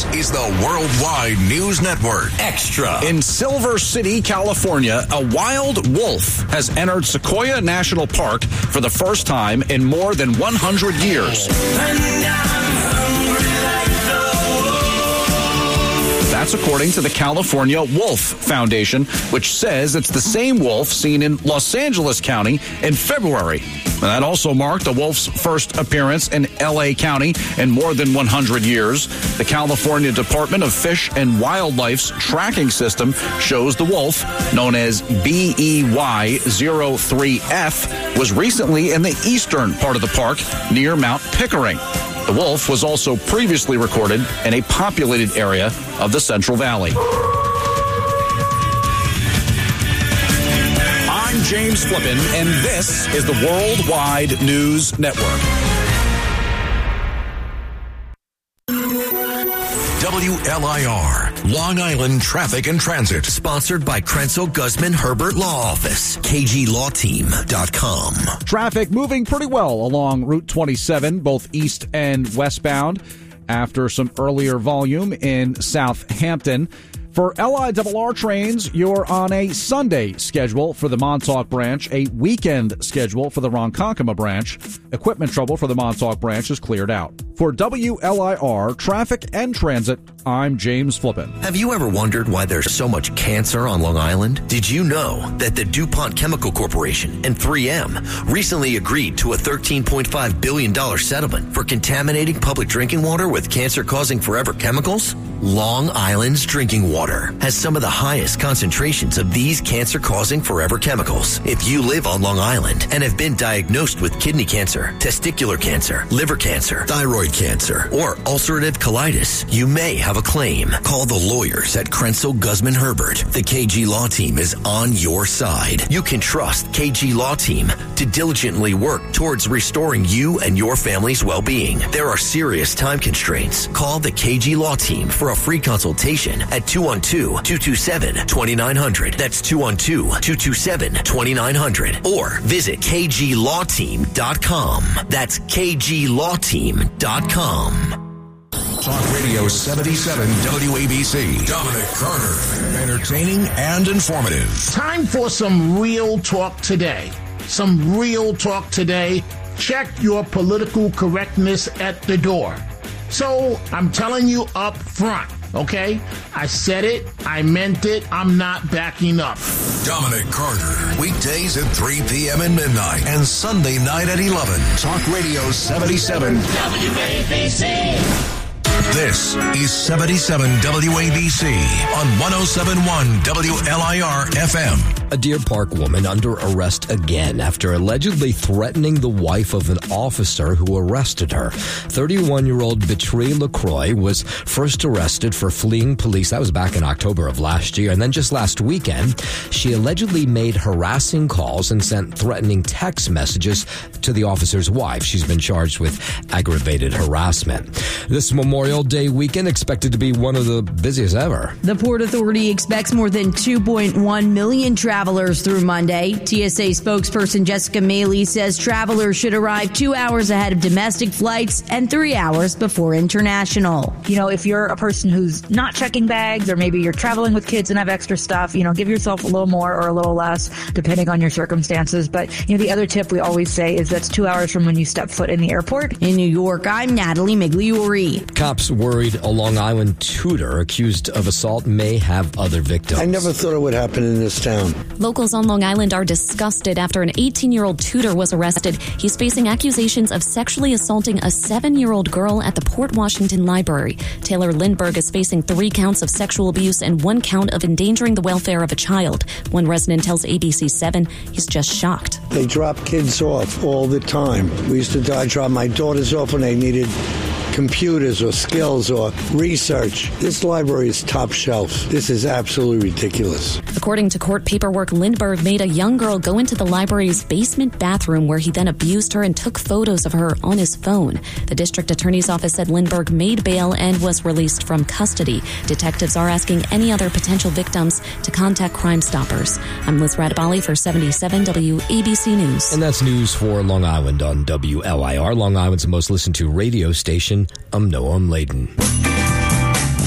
This is the Worldwide News Network. Extra. In Silver City, California, a wild wolf has entered Sequoia National Park for the first time in more than 100 years. That's according to the California Wolf Foundation, which says it's the same wolf seen in Los Angeles County in February. And that also marked the wolf's first appearance in L.A. County in more than 100 years. The California Department of Fish and Wildlife's tracking system shows the wolf, known as BEY03F, was recently in the eastern part of the park near Mount Pickering. The wolf was also previously recorded in a populated area of the Central Valley. I'm James Flippin, and this is the Worldwide News Network. WLIR, Long Island Traffic and Transit. Sponsored by Krenzel Guzman Herbert Law Office. KGLawTeam.com. Traffic moving pretty well along Route 27, both east and westbound, after some earlier volume in Southampton. For LIRR trains, you're on a Sunday schedule for the Montauk branch, a weekend schedule for the Ronkonkoma branch. Equipment trouble for the Montauk branch is cleared out. For WLIR Traffic and Transit, I'm James Flippin. Have you ever wondered why there's so much cancer on Long Island? Did you know that the DuPont Chemical Corporation and 3M recently agreed to a $13.5 billion settlement for contaminating public drinking water with cancer-causing forever chemicals? Long Island's drinking water has some of the highest concentrations of these cancer-causing forever chemicals. If you live on Long Island and have been diagnosed with kidney cancer, testicular cancer, liver cancer, thyroid cancer, or ulcerative colitis, you may have a claim. Call the lawyers at Krenzel Guzman Herbert. The KG Law Team is on your side. You can trust KG Law Team to diligently work towards restoring you and your family's well-being. There are serious time constraints. Call the KG Law Team for a free consultation at 212-227-2900. That's 212-227-2900. Or visit KGLawTeam.com. That's KGLawTeam.com. Talk Radio 77 WABC. Dominic Carter. Entertaining and informative. Time for some real talk today. Some real talk today. Check your political correctness at the door. So I'm telling you up front, okay? I said it. I meant it. I'm not backing up. Dominic Carter. Weekdays at 3 p.m. and midnight. And Sunday night at 11. Talk Radio 77 WABC. This is 77 WABC on 107.1 WLIR FM. A Deer Park woman under arrest again after allegedly threatening the wife of an officer who arrested her. 31-year-old Beatrice LaCroix was first arrested for fleeing police. That was back in October of last year. And then just last weekend, she allegedly made harassing calls and sent threatening text messages to the officer's wife. She's been charged with aggravated harassment. This Memorial Day weekend expected to be one of the busiest ever. The Port Authority expects more than 2.1 million travelers through Monday. TSA spokesperson Jessica Maley says travelers should arrive 2 hours ahead of domestic flights and 3 hours before international. You know, if you're a person who's not checking bags, or maybe you're traveling with kids and have extra stuff, you know, give yourself a little more or a little less, depending on your circumstances. But, you know, the other tip we always say is that's 2 hours from when you step foot in the airport. In New York, I'm Natalie Migliori. Cops worried a Long Island tutor accused of assault may have other victims. I never thought it would happen in this town. Locals on Long Island are disgusted after an 18-year-old tutor was arrested. He's facing accusations of sexually assaulting a 7-year-old girl at the Port Washington Library. Taylor Lindbergh is facing 3 counts of sexual abuse and 1 count of endangering the welfare of a child. One resident tells ABC7 he's just shocked. They drop kids off all the time. We used to drop my daughters off when they needed computers or skills or research. This library is top shelf. This is absolutely ridiculous. According to court paperwork, Lindbergh made a young girl go into the library's basement bathroom where he then abused her and took photos of her on his phone. The district attorney's office said Lindbergh made bail and was released from custody. Detectives are asking any other potential victims to contact Crime Stoppers. I'm Liz Radabali for 77 WABC News. And that's news for Long Island on WLIR, Long Island's most listened to radio station. I'm Noam Layden.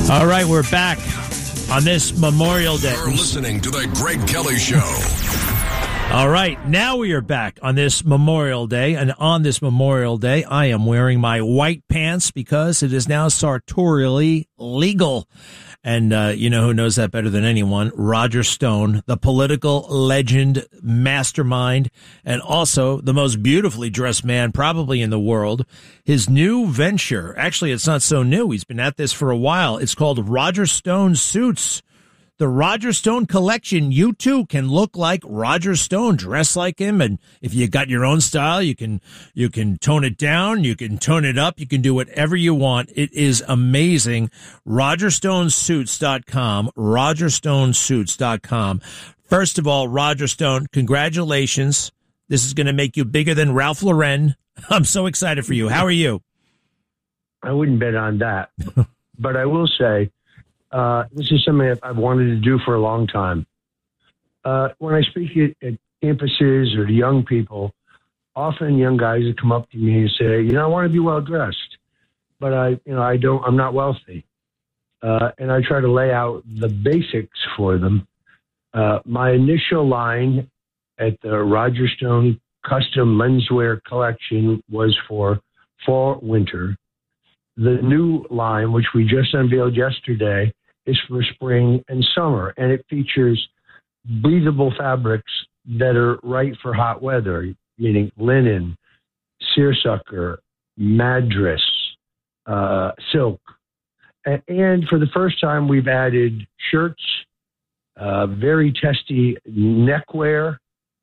All right, we're back on this Memorial Day. You're listening to the Greg Kelly Show. All right, now we are back on this Memorial Day, and on this Memorial Day, I am wearing my white pants because it is now sartorially legal. And you know who knows that better than anyone? Roger Stone, the political legend, mastermind, and also the most beautifully dressed man probably in the world. His new venture, actually it's not so new, he's been at this for a while. It's called Roger Stone Suits. The Roger Stone collection, you too can look like Roger Stone, dress like him, and if you got your own style, you can tone it down, you can tone it up, you can do whatever you want. It is amazing. RogerStoneSuits.com, RogerStoneSuits.com. First of all, Roger Stone, congratulations. This is going to make you bigger than Ralph Lauren. I'm so excited for you. How are you? I wouldn't bet on that, but I will say, this is something that I've wanted to do for a long time. When I speak at campuses or to young people, often young guys that come up to me and say, I want to be well dressed, but I'm not wealthy. And I try to lay out the basics for them. My initial line at the Roger Stone Custom Menswear Collection was for fall, winter. The new line, which we just unveiled yesterday, is for spring and summer, and it features breathable fabrics that are right for hot weather, meaning linen, seersucker, madras, silk. And for the first time, we've added shirts, very tasty neckwear,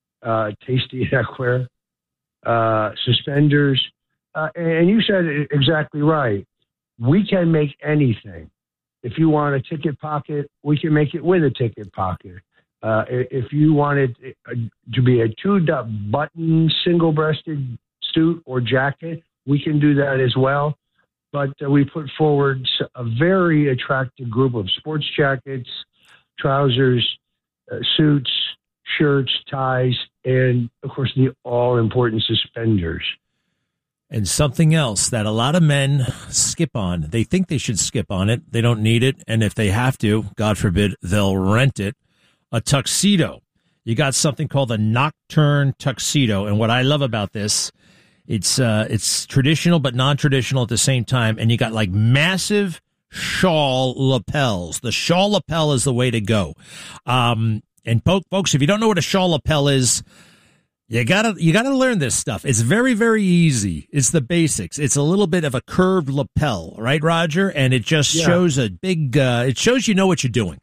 suspenders. And you said it exactly right. We can make anything. If you want a ticket pocket, we can make it with a ticket pocket. If you want it to be a two-button, single-breasted suit or jacket, we can do that as well. But we put forward a very attractive group of sports jackets, trousers, suits, shirts, ties, and, of course, the all-important suspenders. And something else that a lot of men skip on. They think they should skip on it. They don't need it. And if they have to, God forbid, they'll rent it. A tuxedo. You got something called a nocturne tuxedo. And what I love about this, it's traditional but non-traditional at the same time. And you got like massive shawl lapels. The shawl lapel is the way to go. And folks, if you don't know what a shawl lapel is, You gotta learn this stuff. It's very, very easy. It's the basics. It's a little bit of a curved lapel, right, Roger? And it just shows a big, it shows you know what you're doing.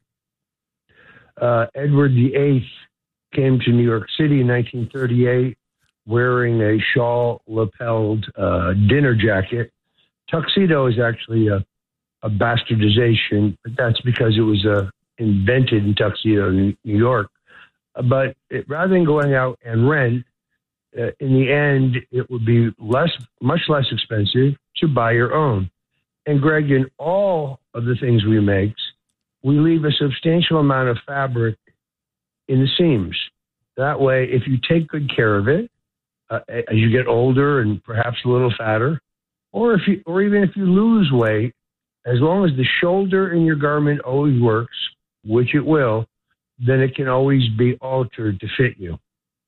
Edward VIII came to New York City in 1938 wearing a shawl lapelled dinner jacket. Tuxedo is actually a bastardization, but that's because it was invented in Tuxedo, New York. But rather than going out and rent, in the end, it would be much less expensive to buy your own. And Greg, in all of the things we make, we leave a substantial amount of fabric in the seams. That way, if you take good care of it, as you get older and perhaps a little fatter, or even if you lose weight, as long as the shoulder in your garment always works, which it will, then it can always be altered to fit you.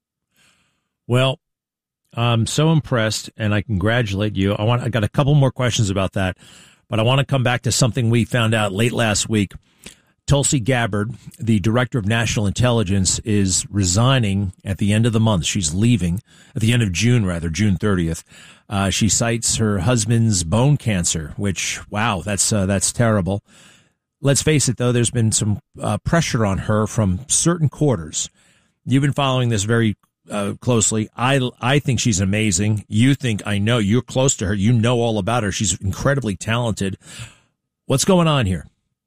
Well, I'm so impressed, and I congratulate you. I got a couple more questions about that, but I want to come back to something we found out late last week. Tulsi Gabbard, the director of national intelligence, is resigning at the end of the month. She's leaving at the end of June, June 30th. She cites her husband's bone cancer, which, wow, that's terrible. Let's face it, though, there's been some pressure on her from certain quarters. You've been following this very closely. I think she's amazing. You think, I know, you're close to her. You know all about her. She's incredibly talented. What's going on here?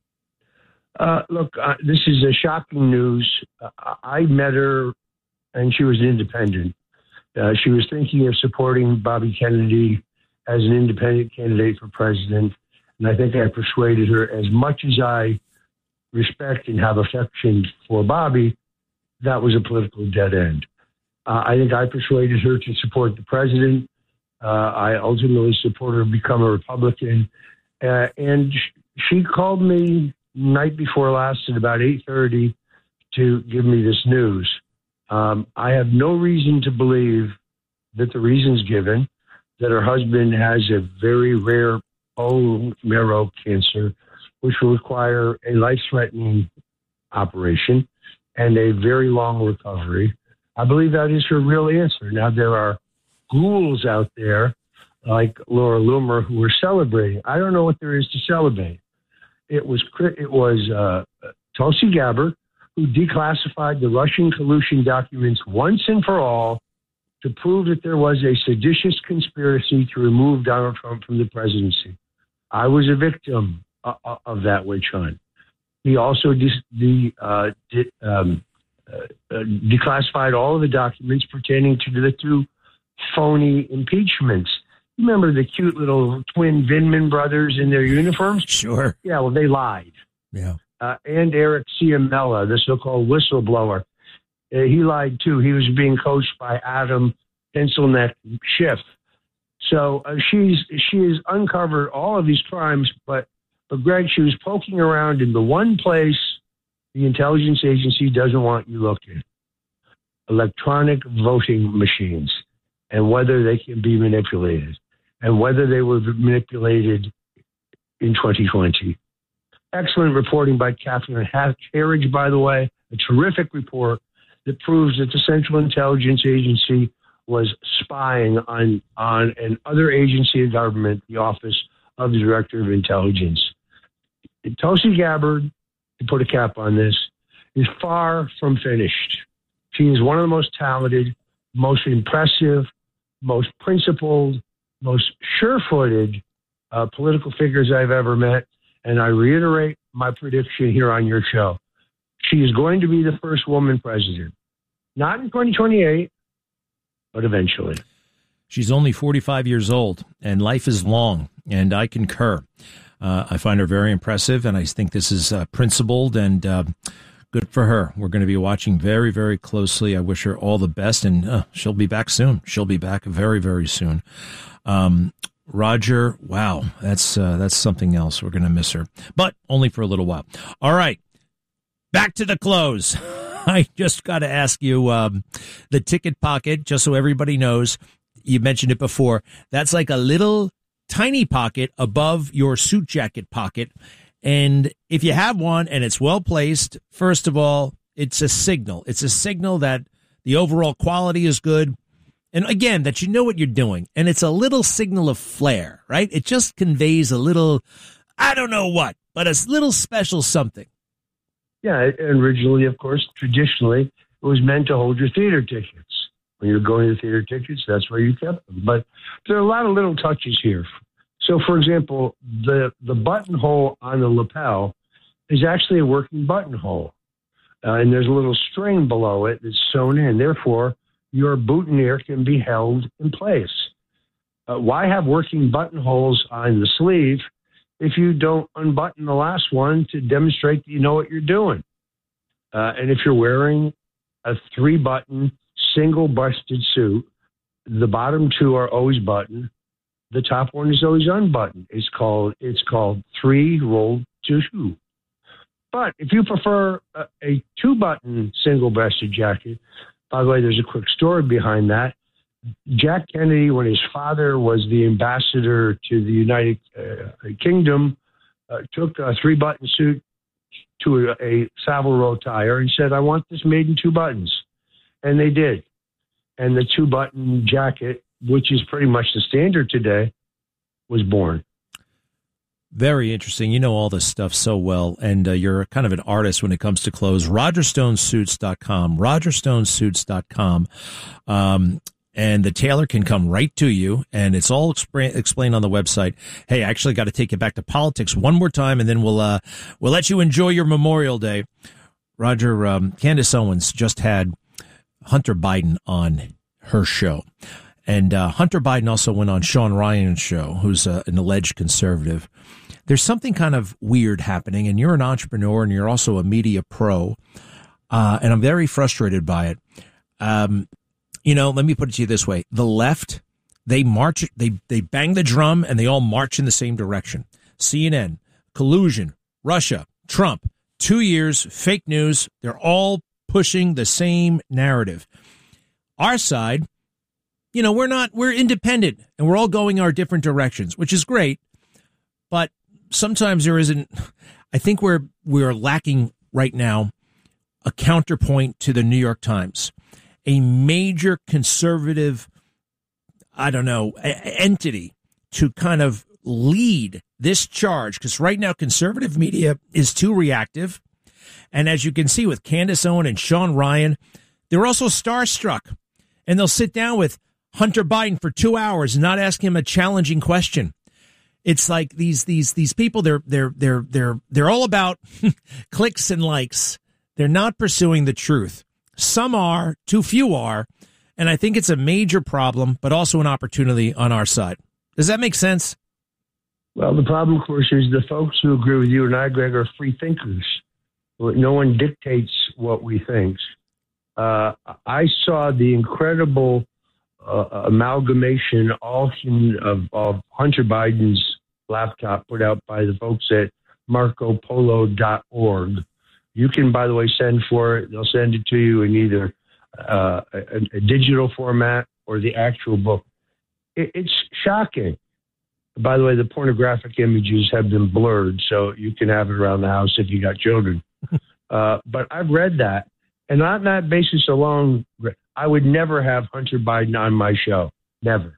Look, this is a shocking news. I met her, and she was an independent. She was thinking of supporting Bobby Kennedy as an independent candidate for president. And I think I persuaded her, as much as I respect and have affection for Bobby, that was a political dead end. I think I persuaded her to support the president. I ultimately supported her to become a Republican. And she called me night before last at about 8:30 to give me this news. I have no reason to believe that the reasons given, that her husband has a very rare bone marrow cancer, which will require a life-threatening operation and a very long recovery. I believe that is her real answer. Now, there are ghouls out there like Laura Loomer who are celebrating. I don't know what there is to celebrate. It was Tulsi Gabbard who declassified the Russian collusion documents once and for all to prove that there was a seditious conspiracy to remove Donald Trump from the presidency. I was a victim of that witch hunt. He also declassified all of the documents pertaining to the two phony impeachments. You remember the cute little twin Vindman brothers in their uniforms? Sure. Yeah, well, they lied. Yeah. And Eric Ciamella, the so-called whistleblower, he lied too. He was being coached by Adam Pencilneck Schiff. So she has uncovered all of these crimes, but Greg, she was poking around in the one place the intelligence agency doesn't want you looking: electronic voting machines, and whether they can be manipulated, and whether they were manipulated in 2020. Excellent reporting by Catherine Herridge, by the way, a terrific report that proves that the Central Intelligence Agency was spying on another agency of government, the Office of the Director of Intelligence. Tulsi Gabbard, to put a cap on this, is far from finished. She is one of the most talented, most impressive, most principled, most sure-footed political figures I've ever met. And I reiterate my prediction here on your show. She is going to be the first woman president. Not in 2028, but eventually. She's only 45 years old, and life is long, and I concur. I find her very impressive, and I think this is principled and good for her. We're going to be watching very, very closely. I wish her all the best, and she'll be back soon. She'll be back very, very soon. Roger, wow, that's something else. We're going to miss her, but only for a little while. All right, back to the close. I just got to ask you, the ticket pocket, just so everybody knows, you mentioned it before, that's like a little tiny pocket above your suit jacket pocket. And if you have one and it's well placed, first of all, it's a signal. It's a signal that the overall quality is good. And again, that you know what you're doing. And it's a little signal of flair, right? It just conveys a little, I don't know what, but a little special something. Yeah, and originally, of course, traditionally, it was meant to hold your theater tickets. When you're going to the theater tickets, that's where you kept them. But there are a lot of little touches here. So, for example, the buttonhole on the lapel is actually a working buttonhole. And there's a little string below it that's sewn in. Therefore, your boutonniere can be held in place. Why have working buttonholes on the sleeve if you don't unbutton the last one to demonstrate that you know what you're doing? And if you're wearing a 3-button, single-breasted suit, the bottom 2 are always buttoned. The top one is always unbuttoned. It's called 3-rolled 2. But if you prefer a 2-button single-breasted jacket, by the way, there's a quick story behind that. Jack Kennedy, when his father was the ambassador to the United Kingdom, took a 3-button suit to a Savile Row tire and said, "I want this made in 2 buttons." And they did. And the 2-button jacket, which is pretty much the standard today, was born. Very interesting. You know all this stuff so well, and you're kind of an artist when it comes to clothes. RogerStoneSuits.com. RogerStoneSuits.com. And the tailor can come right to you, and it's all explained on the website. Hey, I actually got to take you back to politics one more time, and then we'll let you enjoy your Memorial Day. Roger, Candace Owens just had Hunter Biden on her show. And Hunter Biden also went on Sean Ryan's show, who's an alleged conservative. There's something kind of weird happening, and you're an entrepreneur, and you're also a media pro, and I'm very frustrated by it. Let me put it to you this way. The left, they march, they bang the drum, and they all march in the same direction. CNN, collusion, Russia, Trump, 2 years, fake news. They're all pushing the same narrative. Our side, we're independent and we're all going our different directions, which is great. But sometimes I think we're lacking right now a counterpoint to the New York Times, a major conservative, entity to kind of lead this charge. Because right now, conservative media is too reactive. And as you can see with Candace Owen and Sean Ryan, they're also starstruck. And they'll sit down with Hunter Biden for 2 hours and not ask him a challenging question. It's like these people, they're all about clicks and likes. They're not pursuing the truth. Some are, too few are. And I think it's a major problem, but also an opportunity on our side. Does that make sense? Well, the problem, of course, is the folks who agree with you and I, Greg, are free thinkers. No one dictates what we think. I saw the incredible amalgamation of Hunter Biden's laptop put out by the folks at marcopolo.org. You can, by the way, send for it. They'll send it to you in either a digital format or the actual book. It's shocking. By the way, the pornographic images have been blurred, so you can have it around the house if you got children. But I've read that. And on that basis alone, I would never have Hunter Biden on my show. Never.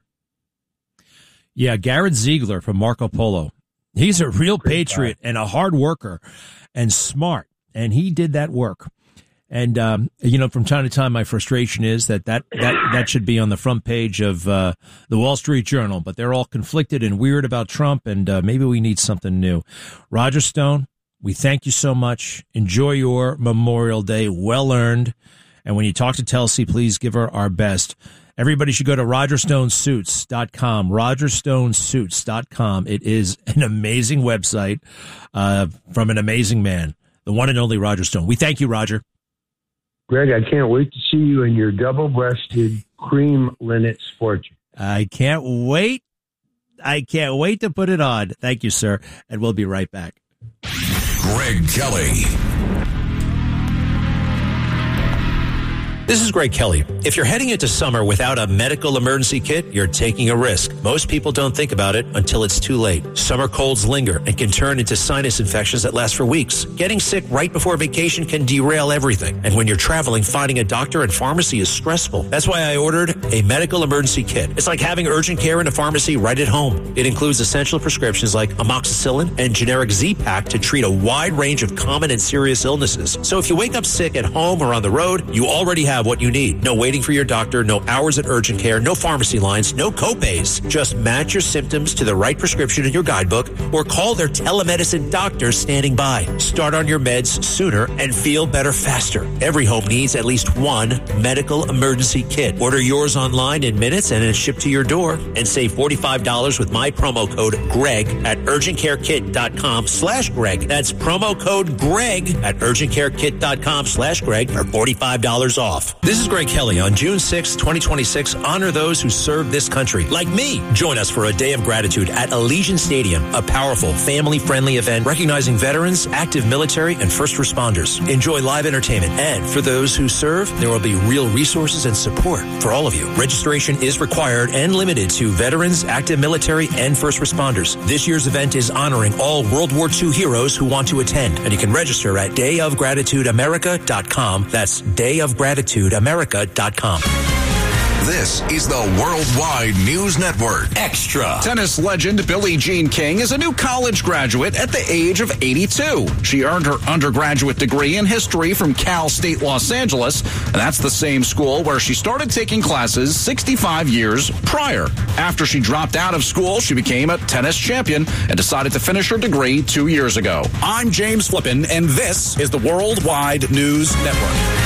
Yeah, Garrett Ziegler from Marco Polo. He's a real patriot and a hard worker and smart. And he did that work. And, from time to time, my frustration is that should be on the front page of the Wall Street Journal. But they're all conflicted and weird about Trump. And maybe we need something new. Roger Stone, we thank you so much. Enjoy your Memorial Day. Well earned. And when you talk to Telsey, please give her our best. Everybody should go to RogerStoneSuits.com. RogerStoneSuits.com. It is an amazing website from an amazing man, the one and only Roger Stone. We thank you, Roger. Greg, I can't wait to see you in your double-breasted cream linen sport. I can't wait. I can't wait to put it on. Thank you, sir. And we'll be right back. Greg Kelly. This is Greg Kelly. If you're heading into summer without a medical emergency kit, you're taking a risk. Most people don't think about it until it's too late. Summer colds linger and can turn into sinus infections that last for weeks. Getting sick right before vacation can derail everything. And when you're traveling, finding a doctor and pharmacy is stressful. That's why I ordered a medical emergency kit. It's like having urgent care in a pharmacy right at home. It includes essential prescriptions like amoxicillin and generic Z-Pak to treat a wide range of common and serious illnesses. So if you wake up sick at home or on the road, you already have what you need. No waiting for your doctor, no hours at urgent care, no pharmacy lines, no copays. Just match your symptoms to the right prescription in your guidebook or call their telemedicine doctor standing by. Start on your meds sooner and feel better faster. Every home needs at least one medical emergency kit. Order yours online in minutes and it's shipped to your door, and save $45 with my promo code GREG at urgentcarekit.com/Greg. That's promo code GREG at urgentcarekit.com/Greg for $45 off. This is Greg Kelly. On June 6, 2026, honor those who serve this country, like me. Join us for a day of gratitude at Allegiant Stadium, a powerful, family-friendly event recognizing veterans, active military, and first responders. Enjoy live entertainment, and for those who serve, there will be real resources and support for all of you. Registration is required and limited to veterans, active military, and first responders. This year's event is honoring all World War II heroes who want to attend, and you can register at dayofgratitudeamerica.com. That's dayofgratitudeamerica.com. This is the Worldwide News Network. Extra. Tennis legend Billie Jean King is a new college graduate at the age of 82. She earned her undergraduate degree in history from Cal State Los Angeles, and that's the same school where she started taking classes 65 years prior. After she dropped out of school, she became a tennis champion and decided to finish her degree 2 years ago. I'm James Flippin, and this is the Worldwide News Network.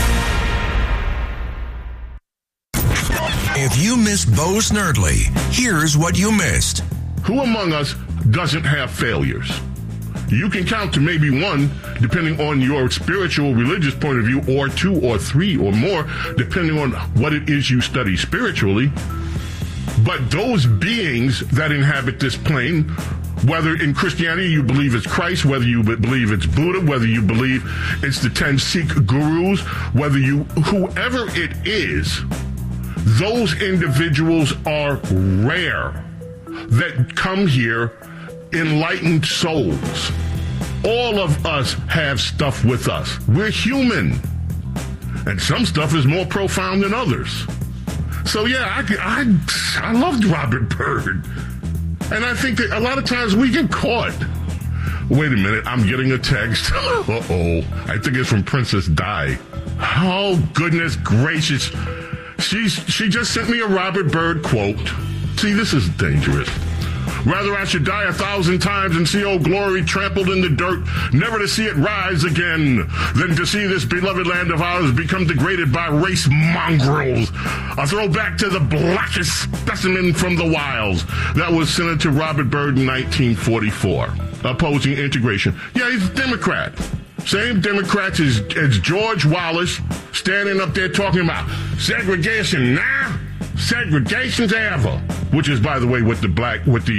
If you missed Bo Snerdley, here's what you missed. Who among us doesn't have failures? You can count to maybe one, depending on your spiritual, religious point of view, or two or three or more, depending on what it is you study spiritually. But those beings that inhabit this plane Whether in Christianity you believe it's Christ, whether you believe it's Buddha, whether you believe it's the 10 Sikh gurus, whoever it is, those individuals are rare that come here enlightened souls. All of us have stuff with us. We're human. And some stuff is more profound than others. So, yeah, I loved Robert Byrd. And I think that a lot of times we get caught. Wait a minute, I'm getting a text. Uh-oh. I think it's from Princess Di. Oh, goodness gracious. She just sent me a Robert Byrd quote. See, this is dangerous. Rather I should die 1,000 times and see Old Glory trampled in the dirt, never to see it rise again, than to see this beloved land of ours become degraded by race mongrels. A throwback to the blackest specimen from the wilds. That was Senator Robert Byrd in 1944, opposing integration. Yeah, he's a Democrat. Same Democrats as George Wallace, standing up there talking about segregation now, segregation's ever, which is, by the way, what the